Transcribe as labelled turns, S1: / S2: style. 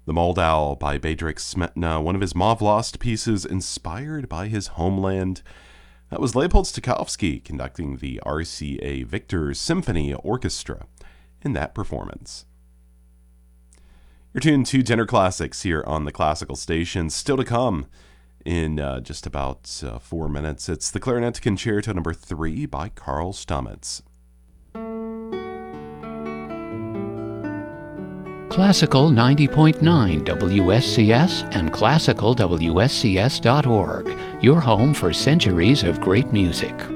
S1: The Moldau by Bedřich Smetana, one of his Mauve pieces inspired by his homeland. That was Leopold Stokowski conducting the RCA Victor Symphony Orchestra in that performance. You're tuned to Dinner Classics here on the Classical Station. Still to come in just about 4 minutes, it's the Clarinet Concerto No. 3 by Carl Stamitz.
S2: Classical 90.9 WSCS and classicalwscs.org, your home for centuries of great music.